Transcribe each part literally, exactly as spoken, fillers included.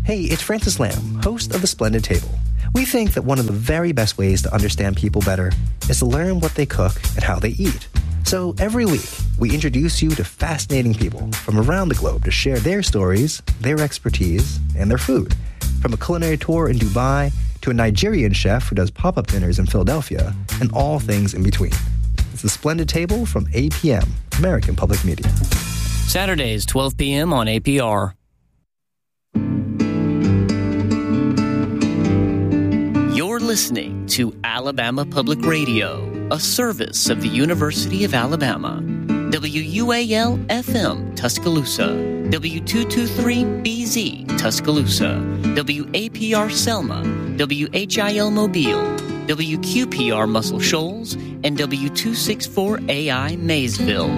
Hey, it's Francis Lamb, host of The Splendid Table. We think that one of the very best ways to understand people better is to learn what they cook and how they eat. So every week, we introduce you to fascinating people from around the globe to share their stories, their expertise, and their food. From a culinary tour in Dubai to a Nigerian chef who does pop-up dinners in Philadelphia, and all things in between. It's The Splendid Table from A P M, American Public Media. Saturdays, twelve p.m. on A P R. You're listening to Alabama Public Radio, a service of the University of Alabama. W U A L F M, Tuscaloosa. W two twenty-three B Z, Tuscaloosa. W A P R Selma. W H I L Mobile. W Q P R Muscle Shoals. And W two sixty-four A I Maysville.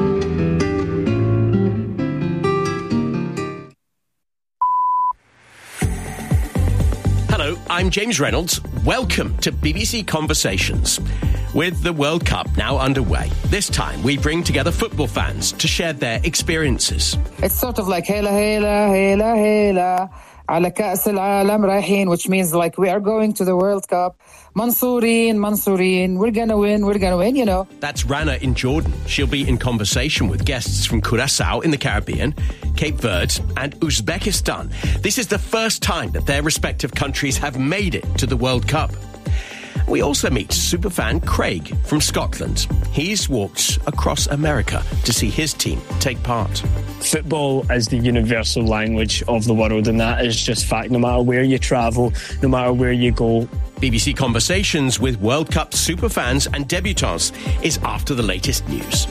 Hello, I'm James Reynolds. Welcome to B B C Conversations. With the World Cup now underway, this time we bring together football fans to share their experiences. It's sort of like hela hela hela hela ala كأس العالم رايحين, which means like we are going to the World Cup. Mansoureen, Mansoureen, we're gonna win, we're gonna win, you know. That's Rana in Jordan. She'll be in conversation with guests from Curaçao in the Caribbean, Cape Verde and Uzbekistan. This is the first time that their respective countries have made it to the World Cup. We also meet superfan Craig from Scotland. He's walked across America to see his team take part. Football is the universal language of the world, and that is just fact. No matter where you travel, no matter where you go. B B C Conversations with World Cup superfans and debutants is after the latest news.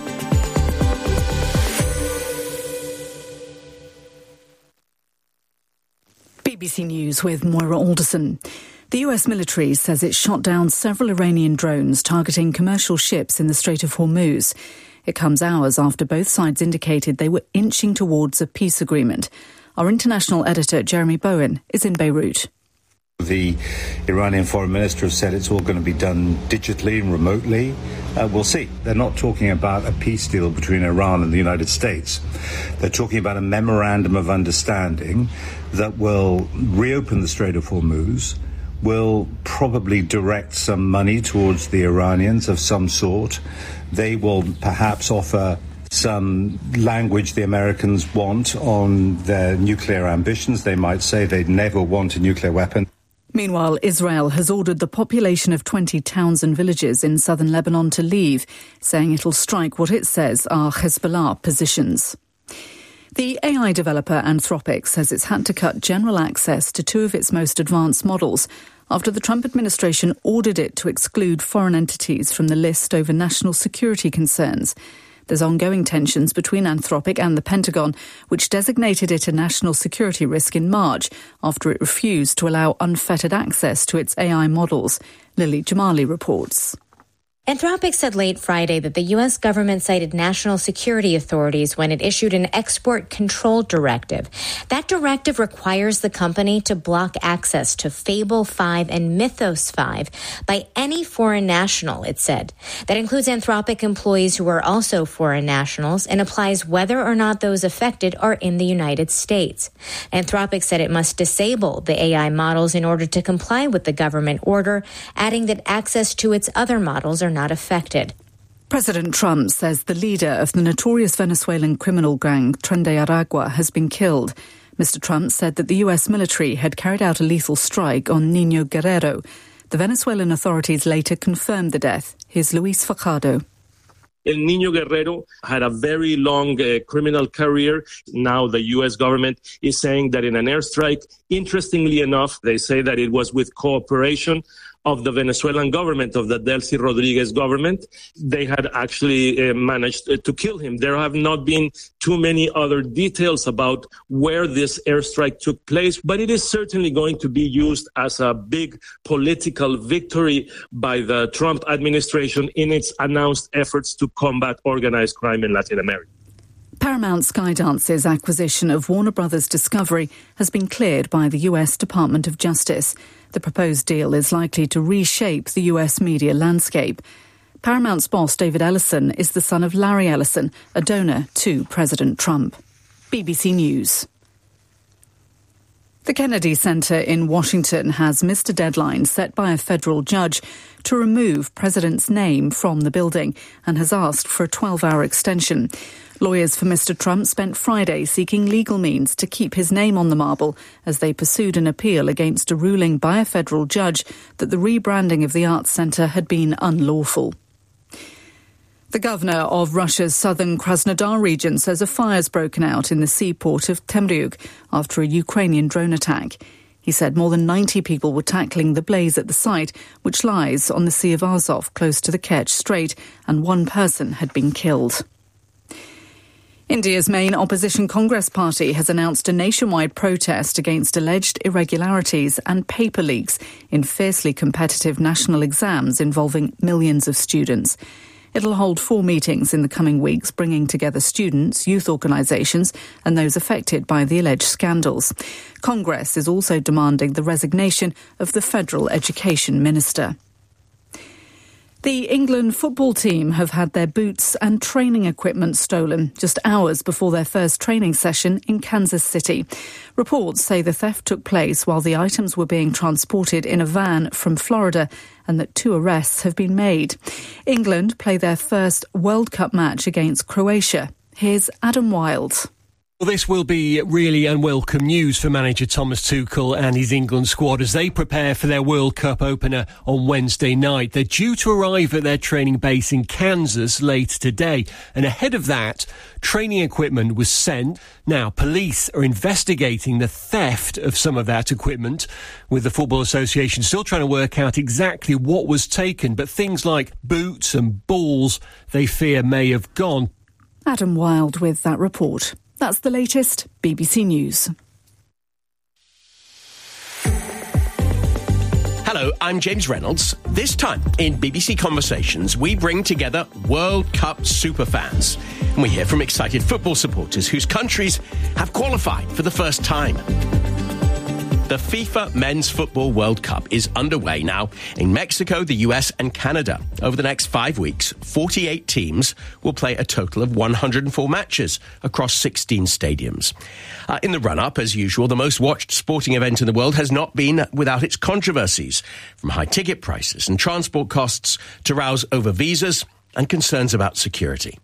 B B C News with Moira Alderson. The U S military says it shot down several Iranian drones targeting commercial ships in the Strait of Hormuz. It comes hours after both sides indicated they were inching towards a peace agreement. Our international editor, Jeremy Bowen, is in Beirut. The Iranian foreign minister has said it's all going to be done digitally and remotely. Uh, we'll see. They're not talking about a peace deal between Iran and the United States. They're talking about a memorandum of understanding that will reopen the Strait of Hormuz, will probably direct some money towards the Iranians of some sort. They will perhaps offer some language the Americans want on their nuclear ambitions. They might say they'd never want a nuclear weapon. Meanwhile, Israel has ordered the population of twenty towns and villages in southern Lebanon to leave, saying it'll strike what it says are Hezbollah positions. The A I developer Anthropic says it's had to cut general access to two of its most advanced models after the Trump administration ordered it to exclude foreign entities from the list over national security concerns. There's ongoing tensions between Anthropic and the Pentagon, which designated it a national security risk in March after it refused to allow unfettered access to its A I models. Lily Jamali reports. Anthropic said late Friday that the U S government cited national security authorities when it issued an export control directive. That directive requires the company to block access to Fable five and Mythos five by any foreign national, it said. That includes Anthropic employees who are also foreign nationals and applies whether or not those affected are in the United States. Anthropic said it must disable the A I models in order to comply with the government order, adding that access to its other models are not affected. President Trump says the leader of the notorious Venezuelan criminal gang Tren de Aragua has been killed. Mister Trump said that the U S military had carried out a lethal strike on Niño Guerrero. The Venezuelan authorities later confirmed the death. Here's Luis Fajardo. El Niño Guerrero had a very long uh, criminal career. Now the U S government is saying that in an airstrike, interestingly enough, they say that it was with cooperation of the Venezuelan government, of the Delcy Rodriguez government. They had actually uh, managed to kill him. There have not been too many other details about where this airstrike took place, but it is certainly going to be used as a big political victory by the Trump administration in its announced efforts to combat organized crime in Latin America. Paramount Skydance's acquisition of Warner Brothers Discovery has been cleared by the U S Department of Justice. The proposed deal is likely to reshape the U S media landscape. Paramount's boss, David Ellison, is the son of Larry Ellison, a donor to President Trump. B B C News. The Kennedy Center in Washington has missed a deadline set by a federal judge to remove President's name from the building and has asked for a twelve-hour extension. Lawyers for Mister Trump spent Friday seeking legal means to keep his name on the marble as they pursued an appeal against a ruling by a federal judge that the rebranding of the Arts Center had been unlawful. The governor of Russia's southern Krasnodar region says a fire's broken out in the seaport of Temryuk after a Ukrainian drone attack. He said more than ninety people were tackling the blaze at the site, which lies on the Sea of Azov close to the Kerch Strait, and one person had been killed. India's main opposition Congress party has announced a nationwide protest against alleged irregularities and paper leaks in fiercely competitive national exams involving millions of students. It'll hold four meetings in the coming weeks, bringing together students, youth organisations and those affected by the alleged scandals. Congress is also demanding the resignation of the Federal Education Minister. The England football team have had their boots and training equipment stolen just hours before their first training session in Kansas City. Reports say the theft took place while the items were being transported in a van from Florida and that two arrests have been made. England play their first World Cup match against Croatia. Here's Adam Wilde. Well, this will be really unwelcome news for manager Thomas Tuchel and his England squad as they prepare for their World Cup opener on Wednesday night. They're due to arrive at their training base in Kansas later today. And ahead of that, training equipment was sent. Now, police are investigating the theft of some of that equipment, with the Football Association still trying to work out exactly what was taken. But things like boots and balls, they fear may have gone. Adam Wilde with that report. That's the latest B B C News. Hello, I'm James Reynolds. This time in B B C Conversations, we bring together World Cup superfans. And we hear from excited football supporters whose countries have qualified for the first time. The FIFA Men's Football World Cup is underway now in Mexico, the U S and Canada. Over the next five weeks, forty-eight teams will play a total of one hundred four matches across sixteen stadiums. Uh, in the run-up, as usual, the most watched sporting event in the world has not been without its controversies, from high ticket prices and transport costs to rows over visas and concerns about security.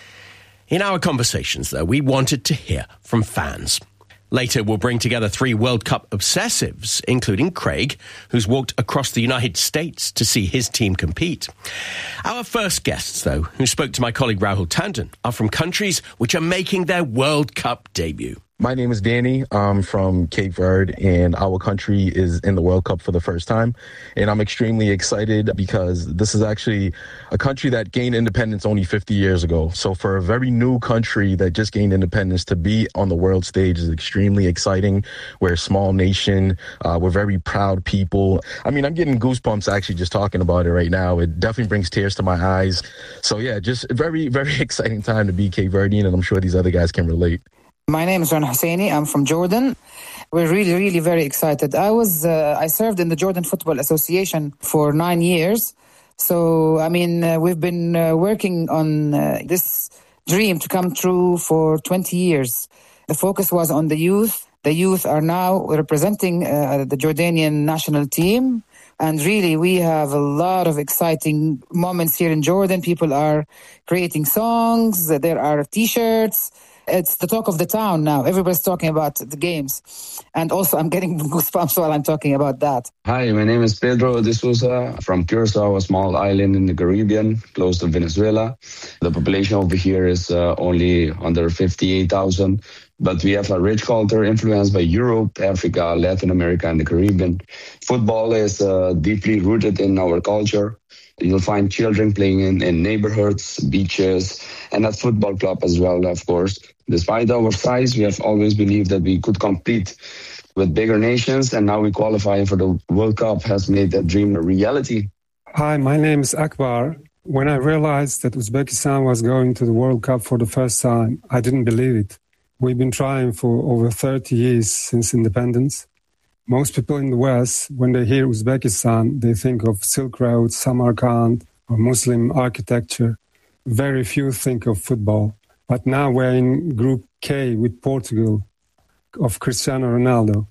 In our conversations, though, we wanted to hear from fans. Later, we'll bring together three World Cup obsessives, including Craig, who's walked across the United States to see his team compete. Our first guests, though, who spoke to my colleague Rahul Tandon, are from countries which are making their World Cup debut. My name is Danny. I'm from Cape Verde, and our country is in the World Cup for the first time. And I'm extremely excited because this is actually a country that gained independence only fifty years ago. So for a very new country that just gained independence to be on the world stage is extremely exciting. We're a small nation. Uh, we're very proud people. I mean, I'm getting goosebumps actually just talking about it right now. It definitely brings tears to my eyes. So yeah, just a very, very exciting time to be Cape Verdean, and I'm sure these other guys can relate. My name is Ron Husseini. I'm from Jordan. We're really, really very excited. I was, uh, I served in the Jordan Football Association for nine years. So, I mean, uh, we've been uh, working on uh, this dream to come true for twenty years. The focus was on the youth. The youth are now representing uh, the Jordanian national team. And really, we have a lot of exciting moments here in Jordan. People are creating songs. There are T-shirts. It's the talk of the town now. Everybody's talking about the games. And also, I'm getting goosebumps while I'm talking about that. Hi, my name is Pedro de Souza from Curacao, a small island in the Caribbean, close to Venezuela. The population over here is uh, only under fifty-eight thousand. But we have a rich culture influenced by Europe, Africa, Latin America, and the Caribbean. Football is uh, deeply rooted in our culture. You'll find children playing in, in neighborhoods, beaches, and at football club as well, of course. Despite our size, we have always believed that we could compete with bigger nations, and now we qualify for the World Cup has made that dream a reality. Hi, my name is Akbar. When I realized that Uzbekistan was going to the World Cup for the first time, I didn't believe it. We've been trying for over thirty years since independence. Most people in the West, when they hear Uzbekistan, they think of Silk Road, Samarkand, or Muslim architecture. Very few think of football. But now we're in Group K with Portugal, of Cristiano Ronaldo.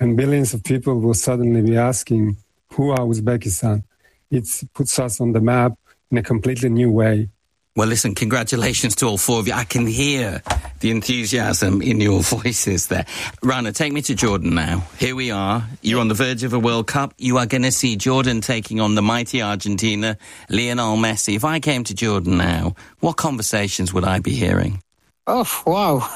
and billions of people will suddenly be asking, who are Uzbekistan? It puts us on the map in a completely new way. Well, listen, congratulations to all four of you. I can hear the enthusiasm in your voices there. Rana, take me to Jordan now. Here we are. You're on the verge of a World Cup. You are going to see Jordan taking on the mighty Argentina, Lionel Messi. If I came to Jordan now, what conversations would I be hearing? Oh, wow.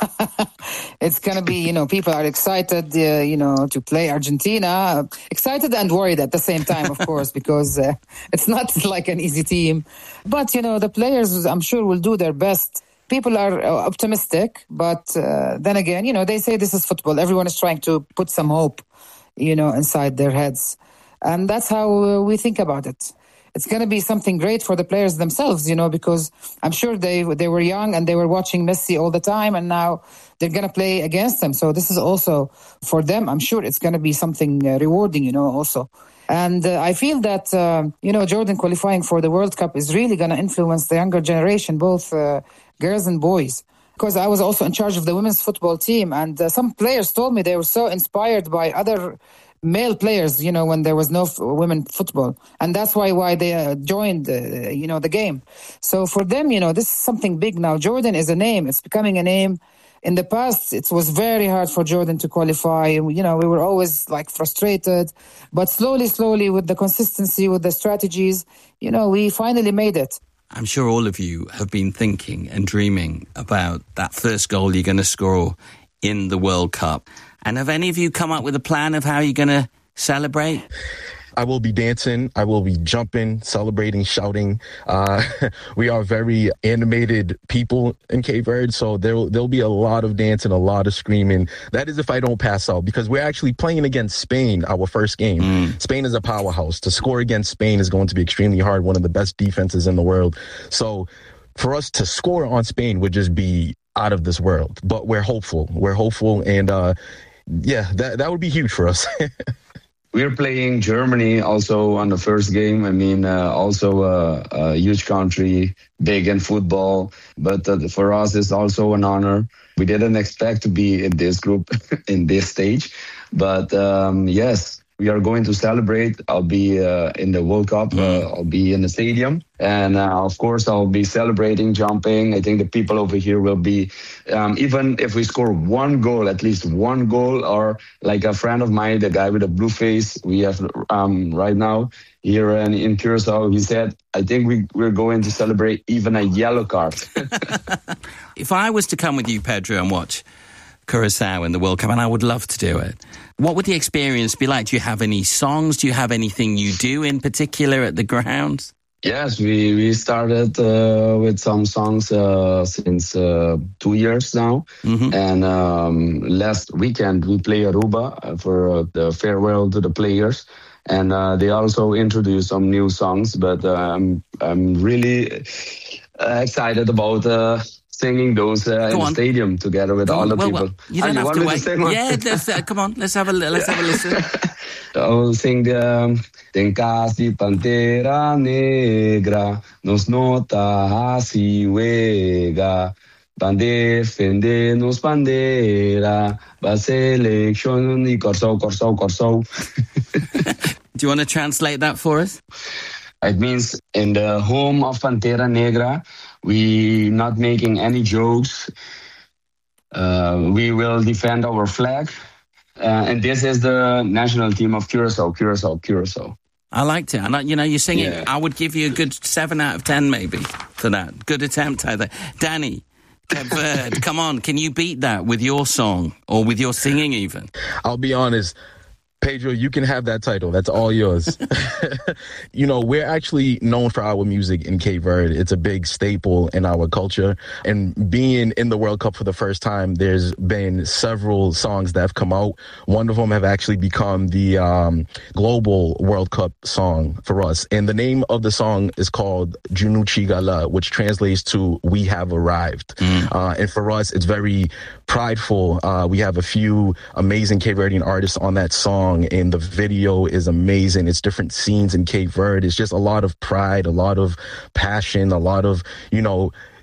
It's going to be, you know, people are excited, uh, you know, to play Argentina. Excited and worried at the same time, of course, because uh, it's not like an easy team. But, you know, the players, I'm sure, will do their best. People are uh, optimistic, but uh, then again, you know, they say this is football. Everyone is trying to put some hope, you know, inside their heads. And that's how uh, we think about it. It's going to be something great for the players themselves, you know, because I'm sure they they were young and they were watching Messi all the time, and now they're going to play against him. So this is also for them. I'm sure it's going to be something uh, rewarding, you know, also. And uh, I feel that, uh, you know, Jordan qualifying for the World Cup is really going to influence the younger generation, both uh, girls and boys. Because I was also in charge of the women's football team, and uh, some players told me they were so inspired by other male players, you know, when there was no f- women football. And that's why why they uh, joined, uh, you know, the game. So for them, you know, this is something big now. Jordan is a name. It's becoming a name. In the past, it was very hard for Jordan to qualify. You know, we were always like frustrated. But slowly, slowly, with the consistency, with the strategies, you know, we finally made it. I'm sure all of you have been thinking and dreaming about that first goal you're going to score in the World Cup. And have any of you come up with a plan of how you're going to celebrate? I will be dancing. I will be jumping, celebrating, shouting. Uh, we are very animated people in Cape Verde, so there'll, there'll be a lot of dancing, a lot of screaming. That is if I don't pass out, because we're actually playing against Spain, our first game. Mm. Spain is a powerhouse. To score against Spain is going to be extremely hard, one of the best defenses in the world. So for us to score on Spain would just be out of this world. But we're hopeful. We're hopeful, and uh, yeah, that that would be huge for us. We're playing Germany also on the first game. I mean, uh, also a, a huge country, big in football. But uh, for us, it's also an honor. We didn't expect to be in this group, in this stage. But um, yes, we are going to celebrate. I'll be uh, in the World Cup. Uh, I'll be in the stadium. And uh, of course, I'll be celebrating, jumping. I think the people over here will be, um, even if we score one goal, at least one goal, or like a friend of mine, the guy with the blue face we have um, right now here in, in Curacao, he said, I think we, we're going to celebrate even a yellow card. If I was to come with you, Pedro, and watch Curacao in the World Cup, and I would love to do it, what would the experience be like? Do you have any songs? Do you have anything you do in particular at the grounds? Yes, we, we started uh, with some songs uh, since uh, two years now. Mm-hmm. And um, last weekend we played Aruba for uh, the farewell to the players. And uh, they also introduced some new songs. But uh, I'm, I'm really uh, excited about uh, singing those uh, in the stadium together with Go all on. the well, people. Well, you don't ah, have you to wait. To yeah, let's, uh, come on, let's have a, let's have a listen. I'll sing the um, Ten casi pantera negra nos nota así juega van defendernos bandera va selección y corso corso corso. Do you want to translate that for us? It means in the home of Pantera Negra, we not making any jokes. Uh, we will defend our flag. Uh, and this is the national team of Curacao, Curacao, Curacao. I liked it. And, you know, you're singing, yeah. I would give you a good seven out of ten maybe for that. Good attempt, I think. Danny, Cape Verde, come on, can you beat that with your song or with your singing even? I'll be honest. Pedro, you can have that title. That's all yours. You know, we're actually known for our music in Cape Verde. It's a big staple in our culture. And being in the World Cup for the first time, there's been several songs that have come out. One of them have actually become the um, global World Cup song for us. And the name of the song is called Junu Chigala, which translates to We Have Arrived. Mm. Uh, and for us, it's very prideful. Uh, we have a few amazing Cape Verdean artists on that song. And the video is amazing. It's different scenes in Cape Verde. It's just a lot of pride, a lot of passion, a lot of, you know,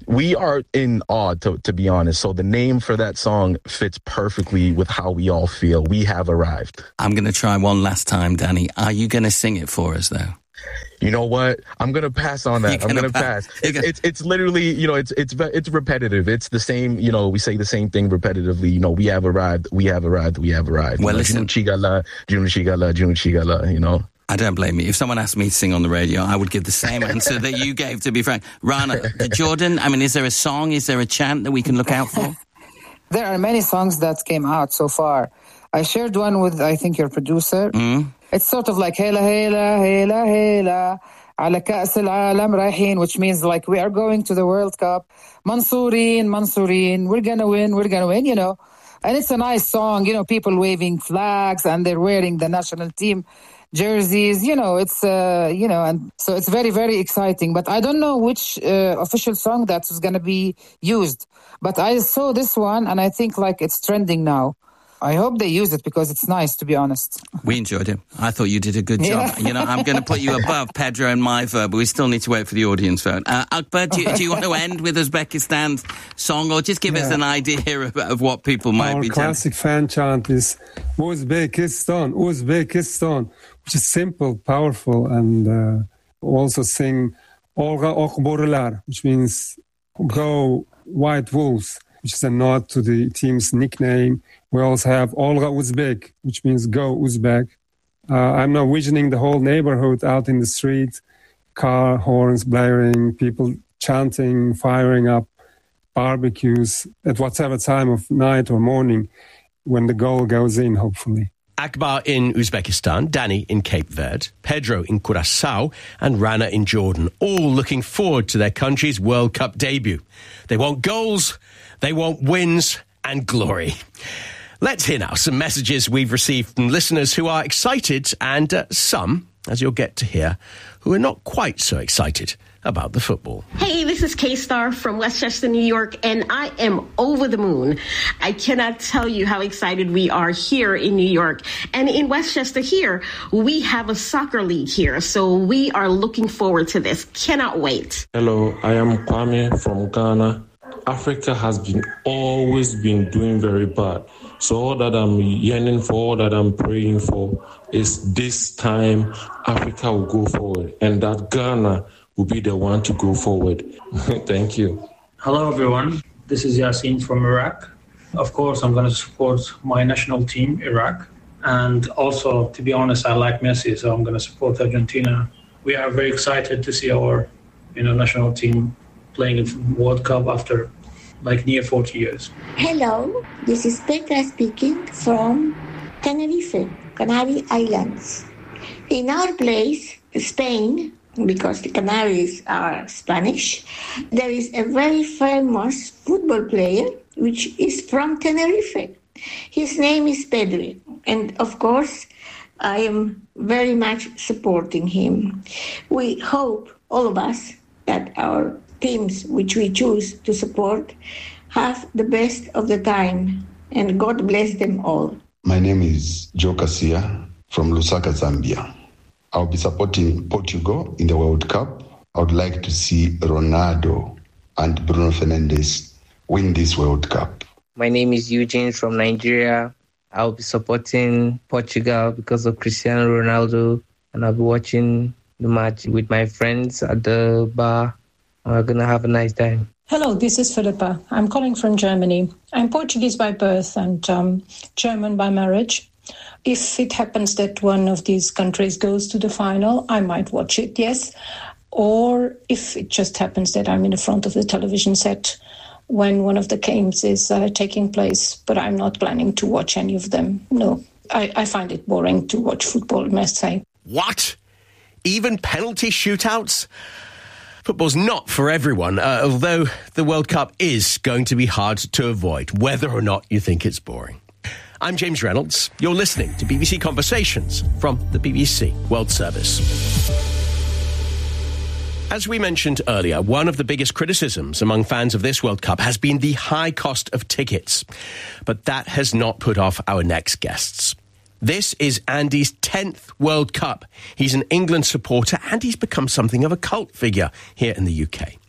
We are in awe, to, to be honest. So the name for that song fits perfectly with how we all feel. We have arrived. I'm going to try one last time, Danny. Are you going to sing it for us, though? You know what? I'm going to pass on that. You're I'm going to pa- pass. It's, it's it's literally, you know, it's it's it's repetitive. It's the same, you know, we say the same thing repetitively. You know, we have arrived, we have arrived, we have arrived. Well, you know, listen. Chigala, June Chigala, June Chigala, you know. I don't blame you. If someone asked me to sing on the radio, I would give the same answer that you gave, to be frank. Rana, Jordan, I mean, is there a song, is there a chant that we can look out for? There are many songs that came out so far. I shared one with, I think, your producer. Mm. It's sort of like Hela, Hela, Hela, Hela, على كأس العالم رايحين, which means like we are going to the World Cup. Mansurin, Mansurin, we're going to win, we're going to win, you know. And it's a nice song, you know, people waving flags and they're wearing the national team jerseys, you know, it's, uh, you know, and so it's very, very exciting. But I don't know which uh, official song that is going to be used. But I saw this one and I think like it's trending now. I hope they use it because it's nice, to be honest. We enjoyed it. I thought you did a good job. Yeah. You know, I'm going to put you above Pedro and my vote, but we still need to wait for the audience vote. Uh, Akbar, do you, do you want to end with Uzbekistan's song, or just give yeah. us an idea of, of what people might Our be telling? Our classic fan chant is Uzbekistan, Uzbekistan, which is simple, powerful, and uh, also sing Olga Okborlar, which means go White Wolves, which is a nod to the team's nickname. We also have Olga Uzbek, which means go Uzbek. Uh, I'm now visioning the whole neighborhood out in the street, car horns blaring, people chanting, firing up, barbecues at whatever time of night or morning when the goal goes in, hopefully. Akbar in Uzbekistan, Danny in Cape Verde, Pedro in Curaçao, and Rana in Jordan, all looking forward to their country's World Cup debut. They want goals, they want wins and glory. Let's hear now some messages we've received from listeners who are excited and uh, some, as you'll get to hear, who are not quite so excited about the football. Hey, this is K-Star from Westchester, New York, and I am over the moon. I cannot tell you how excited we are here in New York. And in Westchester here, we have a soccer league here, so we are looking forward to this. Cannot wait. Hello, I am Kwame from Ghana. Africa has been always been doing very bad. So all that I'm yearning for, all that I'm praying for is this time Africa will go forward and that Ghana will be the one to go forward. Thank you. Hello, everyone. This is Yasin from Iraq. Of course, I'm going to support my national team, Iraq. And also, to be honest, I like Messi, so I'm going to support Argentina. We are very excited to see our you know, national team playing in World Cup after like near forty years. Hello, this is Petra speaking from Tenerife, Canary Islands. In our place, Spain, because the Canaries are Spanish, there is a very famous football player which is from Tenerife. His name is Pedri, and of course, I am very much supporting him. We hope, all of us, that our teams which we choose to support have the best of the time, and God bless them all. My name is Joe Kasia from Lusaka, Zambia. I'll be supporting Portugal in the World Cup. I would like to see Ronaldo and Bruno Fernandes win this World Cup. My name is Eugene from Nigeria. I'll be supporting Portugal because of Cristiano Ronaldo, and I'll be watching the match with my friends at the bar. We're going to have a nice time. Hello, this is Philippa. I'm calling from Germany. I'm Portuguese by birth and um, German by marriage. If it happens that one of these countries goes to the final, I might watch it, yes. Or if it just happens that I'm in the front of the television set when one of the games is uh, taking place, but I'm not planning to watch any of them. No, I, I find it boring to watch football, I must say. What? Even penalty shootouts? Football's not for everyone, uh, although the World Cup is going to be hard to avoid, whether or not you think it's boring. I'm James Reynolds. You're listening to B B C Conversations from the B B C World Service. As we mentioned earlier, one of the biggest criticisms among fans of this World Cup has been the high cost of tickets. But that has not put off our next guests. This is Andy's tenth World Cup. He's an England supporter and he's become something of a cult figure here in the U K.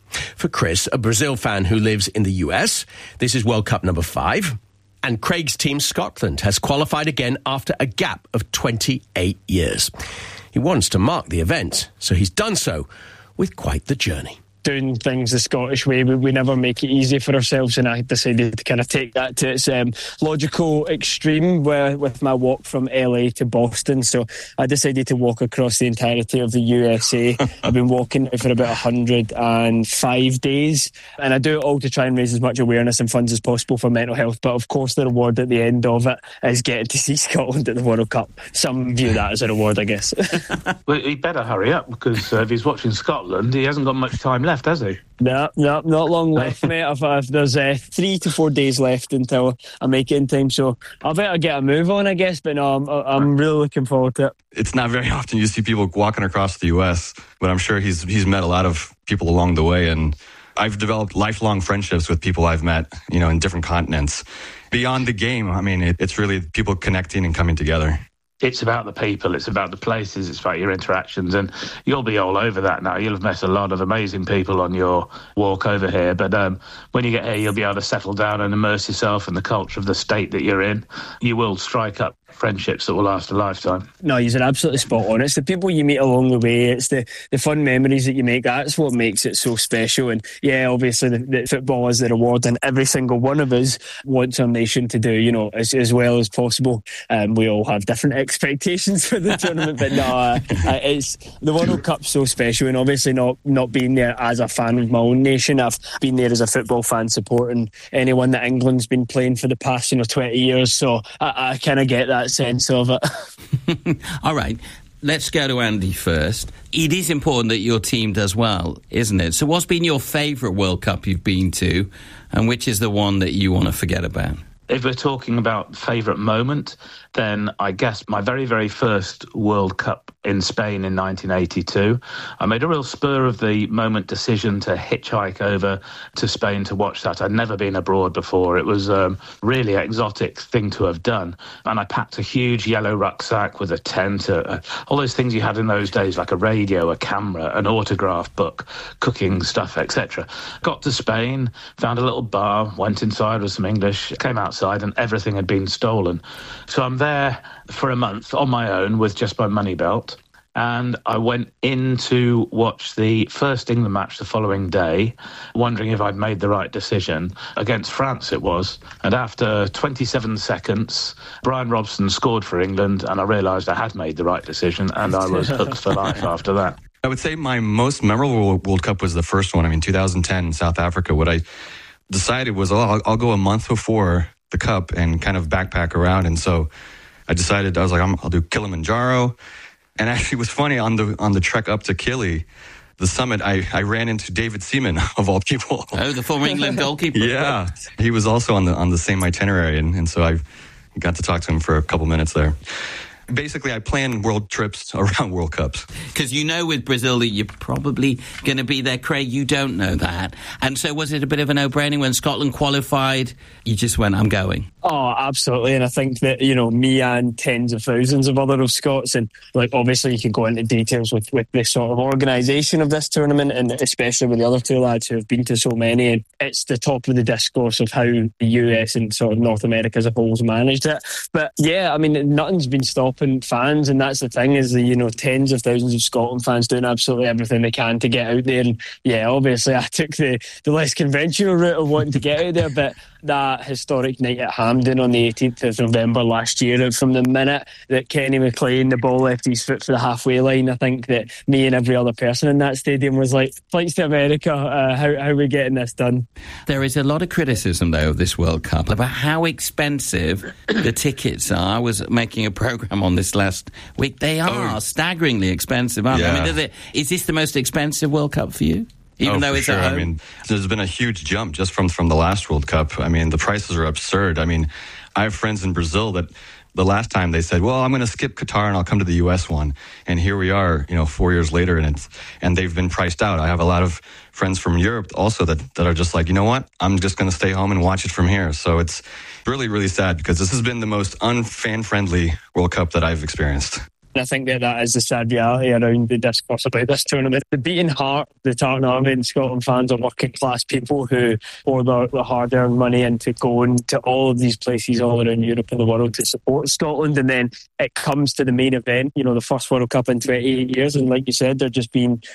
For Chris, a Brazil fan who lives in the U S, this is World Cup number five. And Craig's team, Scotland, has qualified again after a gap of twenty-eight years. He wants to mark the event, so he's done so with quite the journey. Doing things the Scottish way, we, we never make it easy for ourselves, and I decided to kind of take that to its um, logical extreme where, with my walk from L A to Boston. So I decided to walk across the entirety of the U S A. I've been walking for about one hundred five days, and I do it all to try and raise as much awareness and funds as possible for mental health. But of course the reward at the end of it is getting to see Scotland at the World Cup. Some view that as a reward, I guess. Well, he better hurry up, because uh, if he's watching Scotland, he hasn't got much time left, has he? No, no, not long left, mate. I've, I've, there's uh, three to four days left until I make it in time, so I better get a move on, I guess. But no, I'm, I'm really looking forward to it. It's not very often you see people walking across the U S, but I'm sure he's he's met a lot of people along the way, and I've developed lifelong friendships with people I've met, you know, in different continents. Beyond the game, I mean, it, it's really people connecting and coming together. It's about the people, it's about the places, it's about your interactions, and you'll be all over that now. You'll have met a lot of amazing people on your walk over here, but um, when you get here, you'll be able to settle down and immerse yourself in the culture of the state that you're in. You will strike up friendships that will last a lifetime. No, you're absolutely spot on. It's the people you meet along the way, it's the, the fun memories that you make. That's what makes it so special. And yeah, obviously the, the football is the reward, and every single one of us wants our nation to do, you know, as, as well as possible. Um, we all have different expectations for the tournament, but no, uh, uh, it's the World Cup's so special. And obviously not not being there as a fan of my own nation, I've been there as a football fan supporting anyone that England's been playing for the past, you know, twenty years. So I, I kind of get that sense of it. All right, let's go to Andy first. It is important that your team does well, isn't it? So what's been your favourite World Cup you've been to, and which is the one that you want to forget about? If we're talking about favourite moment, then I guess my very, very first World Cup in Spain in nineteen eighty-two, I made a real spur of the moment decision to hitchhike over to Spain to watch that. I'd never been abroad before. It was a really exotic thing to have done. And I packed a huge yellow rucksack with a tent, uh, all those things you had in those days, like a radio, a camera, an autograph book, cooking stuff, et cetera. Got to Spain, found a little bar, went inside with some English, came outside, and everything had been stolen. So I'm there for a month on my own with just my money belt. And I went in to watch the first England match the following day, wondering if I'd made the right decision. Against France it was. And after twenty-seven seconds, Brian Robson scored for England, and I realised I had made the right decision, and I was hooked for life after that. I would say my most memorable World Cup was the first one. I mean, two thousand ten, South Africa. What I decided was, oh, I'll, I'll go a month before the Cup and kind of backpack around. And so I decided, I was like, I'm, I'll do Kilimanjaro. And actually, it was funny, on the on the trek up to Kili, the summit, I, I ran into David Seaman, of all people. Oh, the former England goalkeeper. Yeah. He was also on the on the same itinerary, and, and so I got to talk to him for a couple minutes there. Basically, I plan world trips around World Cups. Because you know with Brazil that you're probably going to be there, Craig. You don't know that. And so was it a bit of a no-brainer when Scotland qualified? You just went, I'm going. Oh, absolutely. And I think that, you know, me and tens of thousands of other of Scots, and like obviously you can go into details with, with this sort of organisation of this tournament, and especially with the other two lads who have been to so many. And it's the top of the discourse of how the U S and sort of North America as a whole has managed it. But yeah, I mean, nothing's been stopped fans, and that's the thing, is the, you know, tens of thousands of Scotland fans doing absolutely everything they can to get out there. And yeah, obviously I took the, the less conventional route of wanting to get out there, but that historic night at Hampden on the eighteenth of November last year, from the minute that Kenny McLean, the ball left his foot for the halfway line, I think that me and every other person in that stadium was like, flights to America, uh, how, how are we getting this done? There is a lot of criticism, though, of this World Cup about how expensive the tickets are. I was making a programme on this last week. They are oh. staggeringly expensive, aren't yeah. they? I mean, is this the most expensive World Cup for you? Even oh, though for it's sure. at home? I mean, there's been a huge jump just from, from the last World Cup. I mean, the prices are absurd. I mean, I have friends in Brazil that the last time they said, well, I'm going to skip Qatar and I'll come to the U S one. And here we are, you know, four years later, and it's, and they've been priced out. I have a lot of friends from Europe also that, that are just like, you know what, I'm just going to stay home and watch it from here. So it's really, really sad, because this has been the most unfan-friendly World Cup that I've experienced. And I think that that is the sad reality around the discourse about this tournament. The beating heart, the Tartan Army and Scotland fans are working class people who pour their, their hard-earned money into going to all of these places all around Europe and the world to support Scotland. And then it comes to the main event, you know, the first World Cup in twenty-eight years. And like you said, they're just being